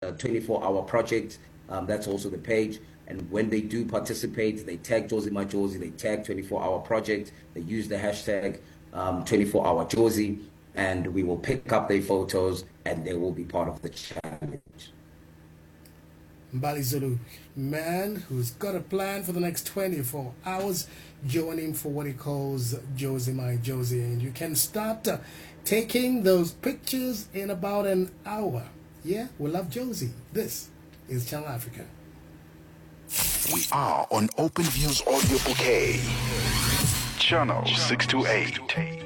24-hour project. That's also the page. And when they do participate, they tag Jozi Majozi, they tag 24-hour project, they use the hashtag 24-hour Jozi, and we will pick up their photos and they will be part of the challenge. Mbali Zulu, man who's got a plan for the next 24 hours, joining for what he calls Jozi My Jozi. And you can start taking those pictures in about an hour. Yeah, we love Jozi. This is Channel Africa. We are on Open Views Audio Bouquet, Channel 628.